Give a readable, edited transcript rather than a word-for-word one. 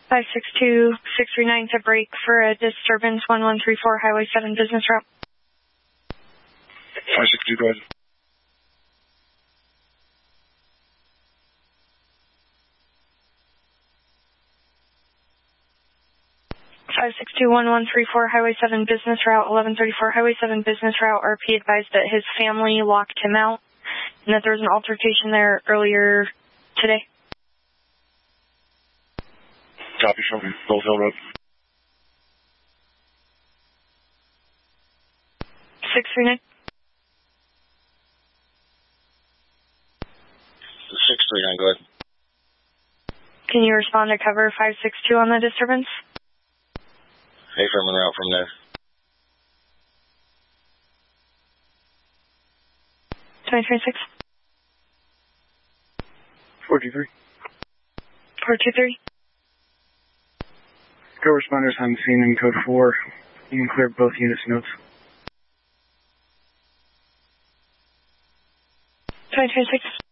562-639 to break for a disturbance 1134 Highway 7 business route. 562, go ahead. Five six two 1134 Highway 7 business route 1134 Highway 7 business route. RP advised that his family locked him out and that there was an altercation there earlier today. Copy, show me. Gold Hill Road. 639. 639, go ahead. Can you respond to cover 562 on the disturbance? Hey, from en route from there. 2026. 423. 423. Go responders on scene in code 4. You can clear both units' notes. 2026.